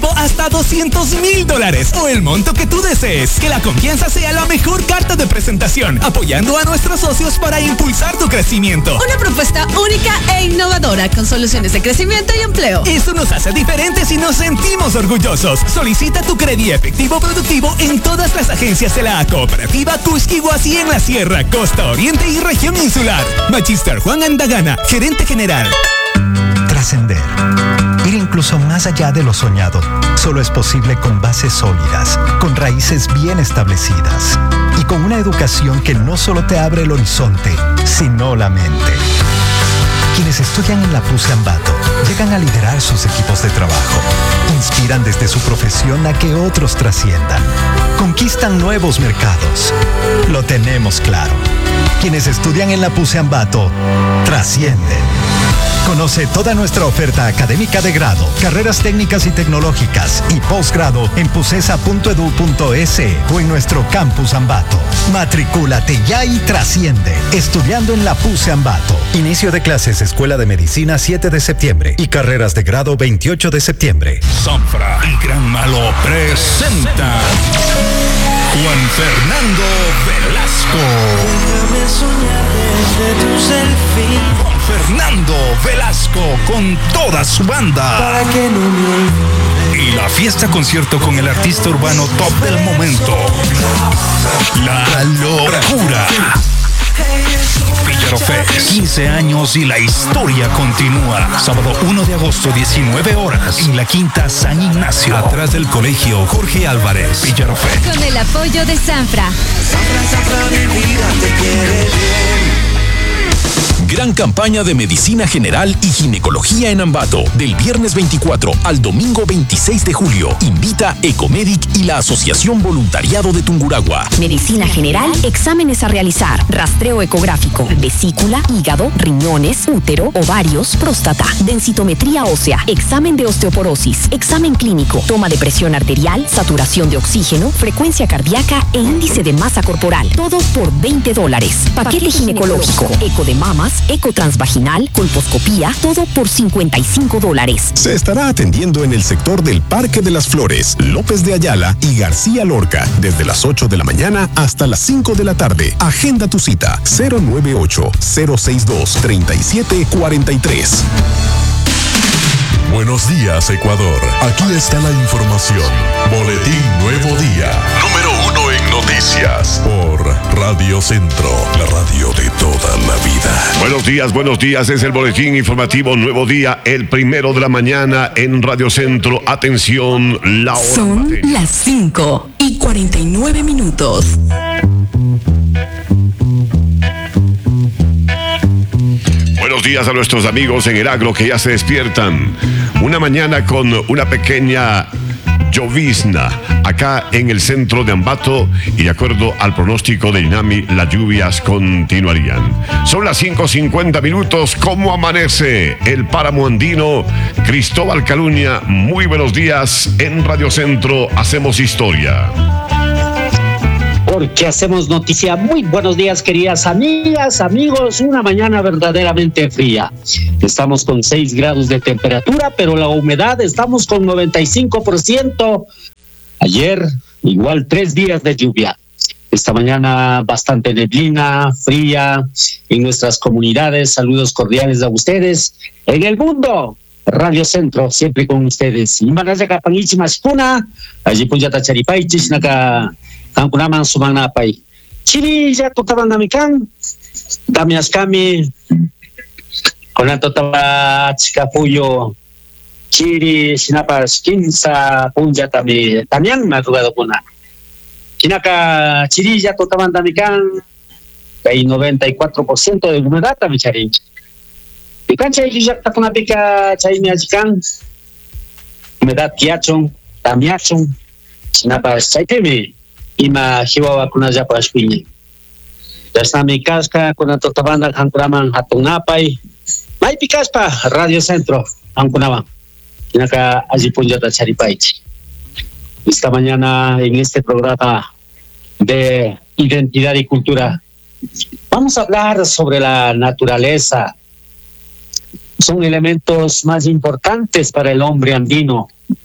efectivo hasta $200,000 o el monto que tú desees. Que la confianza sea la mejor carta de presentación, apoyando a nuestros socios para impulsar tu crecimiento. Una propuesta única e innovadora con soluciones de crecimiento y empleo. Eso nos hace diferentes y nos sentimos orgullosos. Solicita tu crédito efectivo productivo en todas las agencias de la cooperativa Cusquihuasi en la Sierra, Costa Oriente y Región Insular. Magister Juan Andagana, gerente general. Trascender. Ir incluso más allá de lo soñado. Solo es posible con bases sólidas, con raíces bien establecidas y con una educación que no solo te abre el horizonte, sino la mente. Quienes estudian en la PUCE Ambato llegan a liderar sus equipos de trabajo. Inspiran desde su profesión a que otros trasciendan. Conquistan nuevos mercados. Lo tenemos claro. Quienes estudian en la PUCE Ambato trascienden. Conoce toda nuestra oferta académica de grado, carreras técnicas y tecnológicas y posgrado en pucesa.edu.es o en nuestro campus Ambato. Matricúlate ya y trasciende. Estudiando en la PUCE Ambato. Inicio de clases Escuela de Medicina 7 de septiembre y carreras de grado 28 de septiembre. Sanfra y Gran Malo presenta Juan Fernando Velasco. Déjame soñar desde tu selfie. Juan Fernando Velasco con toda su banda. Para que no me olvide. Y la fiesta concierto con el artista urbano top del momento. La locura. Píllaro Fest, 15 años y la historia continúa. Sábado 1 de agosto, 19 horas, en la Quinta San Ignacio, atrás del colegio Jorge Álvarez. Píllaro Fest. Con el apoyo de Sanfra. Sanfra, mi vida te quiere bien. Gran campaña de medicina general y ginecología en Ambato. Del viernes 24 al domingo 26 de julio. Invita Ecomedic y la Asociación Voluntariado de Tungurahua. Medicina general, exámenes a realizar, rastreo ecográfico, vesícula, hígado, riñones, útero, ovarios, próstata, densitometría ósea, examen de osteoporosis, examen clínico, toma de presión arterial, saturación de oxígeno, frecuencia cardíaca e índice de masa corporal. Todo por $20. Paquete ginecológico, eco de mamas, eco transvaginal, colposcopía, todo por $55. Se estará atendiendo en el sector del Parque de las Flores, López de Ayala y García Lorca, desde las 8 de la mañana hasta las 5 de la tarde. Agenda tu cita 098-062-3743. Buenos días, Ecuador. Aquí está la información. Boletín Nuevo Día. Número 1 en noticias. Por Radio Centro, la radio de toda la vida. Buenos días. Es el boletín informativo Nuevo Día, el 1 de la mañana en Radio Centro. Atención, la hora. Son las 5:49. Buenos días a nuestros amigos en el agro que ya se despiertan. Una mañana con una pequeña llovizna acá en el centro de Ambato y de acuerdo al pronóstico de INAMI las lluvias continuarían. Son las 5:50. ¿Cómo amanece el páramo andino? Cristóbal Caluña, muy buenos días. En Radio Centro hacemos historia. Porque hacemos noticia. Muy buenos días, queridas amigas, amigos. Una mañana verdaderamente fría. Estamos con 6 grados de temperatura, pero la humedad estamos con 95%. Ayer, igual 3 días de lluvia. Esta mañana bastante neblina, fría en nuestras comunidades. Saludos cordiales a ustedes. En el mundo, Radio Centro, siempre con ustedes. Imanaya pangichimas kuna, allí punyata charipaichis naka Kangkunaman sumanapay. Chiri ya totaban namikan. Damias kami. Konan totaba chikapuyo. Chiri sinapas kinsa punja tami. Tamian madrugado kuna. Kinaka chiri ya totaban namikan. Hay 94% de humedad tami chari. Ikan chay ya takunapika chay miajikan. Humedad kiachon, tamiachon. Sinapas chay temi. Ima hiwawa kuna japa aspini. Dasnami kaska kuna totabanda kangkuraman hatong napay. May pikaspa Radio Centro kangkunaman. Kinaka ajipunjata charipaichi. Esta mañana en este programa de identidad y cultura vamos a hablar sobre la naturaleza. Son elementos más importantes para el hombre andino.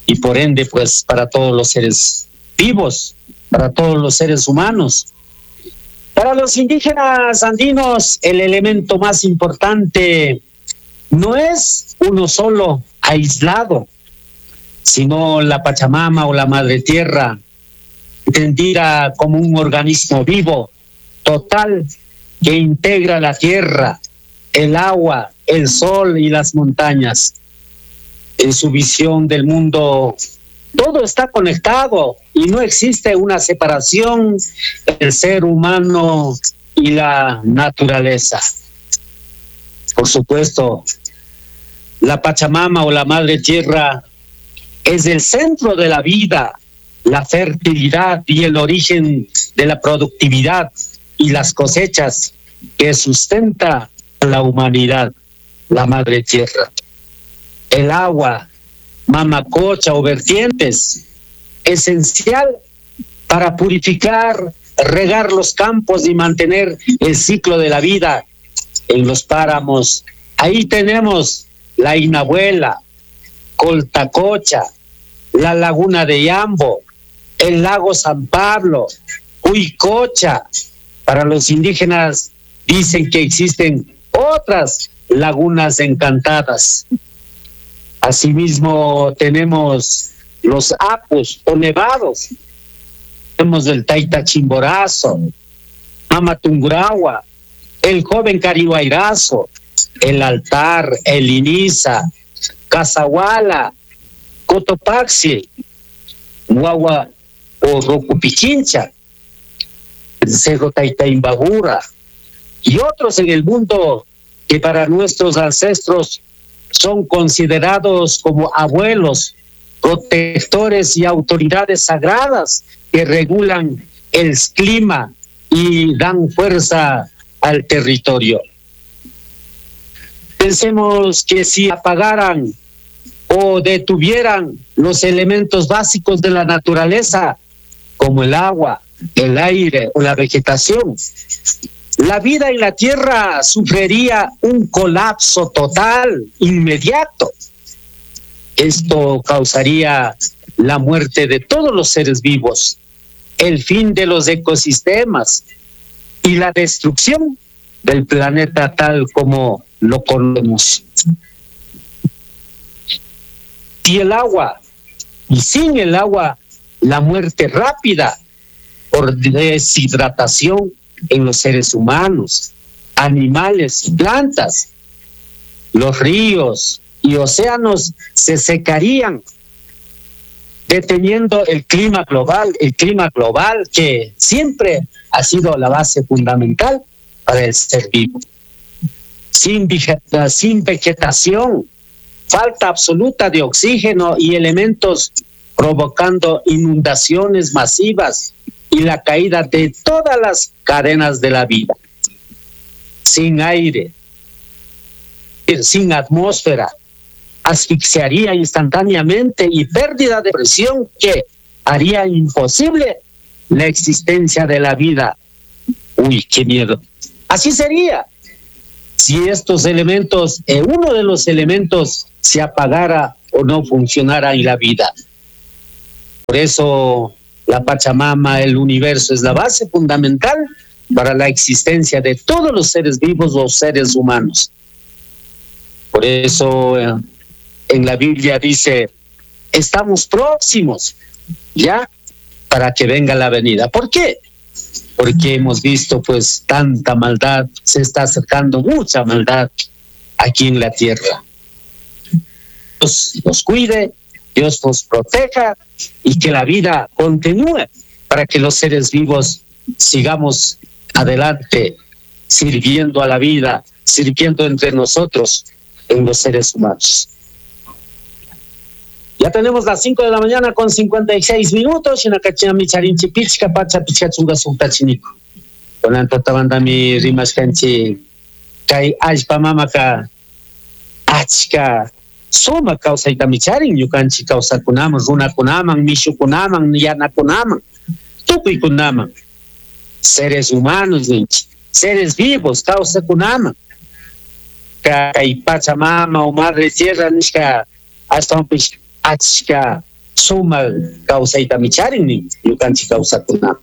y por ende pues para todos los seres vivos, para todos los seres humanos. Para los indígenas andinos, el elemento más importante no es uno solo, aislado, sino la Pachamama o la Madre Tierra, entendida como un organismo vivo, total, que integra la tierra, el agua, el sol y las montañas. En su visión del mundo, todo está conectado y no existe una separación del ser humano y la naturaleza. Por supuesto, la Pachamama o la Madre Tierra es el centro de la vida, la fertilidad y el origen de la productividad y las cosechas que sustenta a la humanidad, la Madre Tierra. El agua, mamacocha o vertientes, esencial para purificar, regar los campos y mantener el ciclo de la vida en los páramos. Ahí tenemos la Inabuela, Coltacocha, la laguna de Yambo, el lago San Pablo, Huicocha. Para los indígenas dicen que existen otras lagunas encantadas. Asimismo tenemos los apus o nevados. Tenemos el Taita Chimborazo, Amatunguragua, el joven Carihuayrazo, el altar, el Iniza, Cazahuala, Cotopaxi, Guagua o Rocupichincha, el Cerro Taitaimbabura y otros en el mundo que para nuestros ancestros son considerados como abuelos, protectores y autoridades sagradas que regulan el clima y dan fuerza al territorio. Pensemos que si apagaran o detuvieran los elementos básicos de la naturaleza, como el agua, el aire o la vegetación, la vida en la tierra sufriría un colapso total, inmediato. Esto causaría la muerte de todos los seres vivos, el fin de los ecosistemas y la destrucción del planeta tal como lo conocemos. Y el agua, y sin el agua, la muerte rápida por deshidratación en los seres humanos, animales y plantas. Los ríos y océanos se secarían, deteniendo el clima global que siempre ha sido la base fundamental para el ser vivo. Sin vegetación, falta absoluta de oxígeno y elementos provocando inundaciones masivas y la caída de todas las cadenas de la vida. Sin aire, sin atmósfera, asfixiaría instantáneamente y pérdida de presión que haría imposible la existencia de la vida. Uy, qué miedo. Así sería si estos elementos, uno de los elementos se apagara o no funcionara en la vida. Por eso la Pachamama, el universo, es la base fundamental para la existencia de todos los seres vivos o seres humanos. Por eso en la Biblia dice, estamos próximos ya para que venga la venida. ¿Por qué? Porque hemos visto pues tanta maldad, se está acercando mucha maldad aquí en la tierra. Dios nos cuide, Dios nos proteja y que la vida continúe para que los seres vivos sigamos adelante sirviendo a la vida, sirviendo entre nosotros en los seres humanos. Ya tenemos las 5 de la mañana con 56 minutos. Shinakachami charinchi pichka pacha pichka chunga sultachinico. Con antotabanda mi rimas canchi kai ajpa mamaka achka suma causa itamicharin yukanchi causa kunaman runa kunaman mishu kunaman yana kunaman tukuy kunaman seres humanos seres vivos causa kunaman kai Pachamama o Madre Tierra nishka hasta un achka suma kawsayta micharin ñukanchik kawsakunata.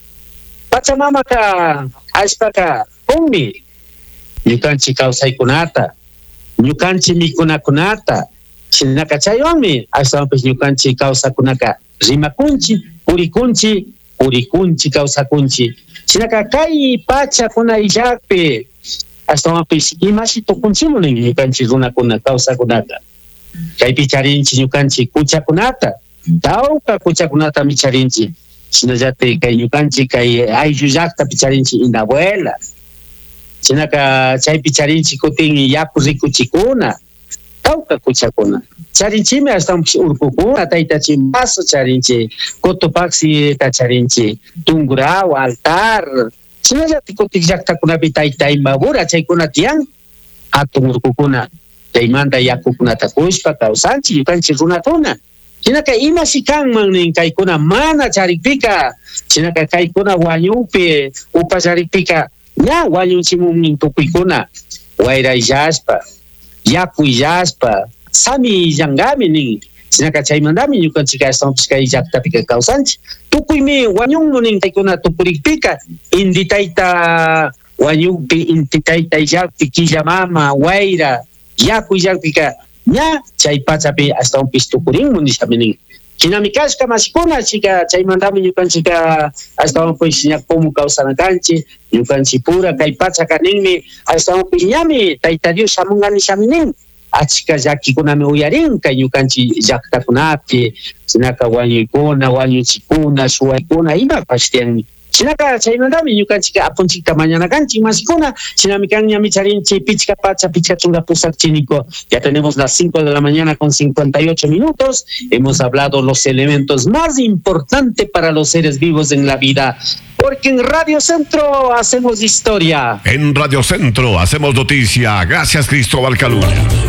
Pachamamaka allpaka kunmi ñukanchik kawsaykunata, ñukanchik mikunakunata, chinaka chaywanmi ashtawanpis ñukanchik kawsakunaka rimakunchik, purikunchik kawsakunchik. Chinaka kay pachakuna illapi ashtawanpis imashi tukunchimunin ñukanchik runakuna kawsakunata. Kaypi charinchik ñukanchik kuchakunata, tawka kuchakunata micharinchik. Chinallatik kay ñukanchik kay ayllu llaqtapi charinchik inabuela. Chinaka chaypi charinchik kutin yaku rikuchikuna, tawka kuchakuna. Charinchikmi ashtawanpis urkukuna, taytachimbaso charinchik, Cotopaxita charinchik, Tungurahua, Altar. Chinallatik kutin llaqtakunapi tayta Imbabura chaykuna tiyan, hatun urkukuna. Chaymanta yakukunata kushpa kawsanchik ñukanchik runakuna. Chinaka imashi kanman nin kaykuna mana charikpika, chinaka kaykuna wañupi upallarikpika ña wañunchimunmin tukuykuna, wayra illashpa, yaku illashpa, sami illangami nin. Chinaka chaymantami ñukanchik ashtawanpis kay llaqtapika kawsanchik. Tukuymi wañunmu nin kaykuna tukurikpika, inti tayta wañunpi, inti tayta illakpi, killamama, wayra, yaku illakpika ña chay pachapi ashtawanpis tukurinmu nishami nin. Hinami kashka mashikuna chika chaymantami ñukanchika ashtawanpis ña como kawsanakanchik, ñukanchik pura kay pachaka ninmi ashtawanpis ñami tayta Dios shamunga nishami nin. Achka llakikunami uyarin kay ñukanchik llaqtakunapi, chinaka wañuykuna, wañuchikuna, shuwaykuna, imapash tiyanmi. Chinaka chaymantami ñukanchik apunchikta mañanakanchik mashikuna, chinami kan ñami charinchik pichka pacha, pichka chunga pusak chinico. Ya tenemos las 5 de la mañana con 58 minutos. Hemos hablado los elementos más importantes para los seres vivos en la vida. Porque en Radio Centro hacemos historia. En Radio Centro hacemos noticia. Gracias, Cristóbal Caluña.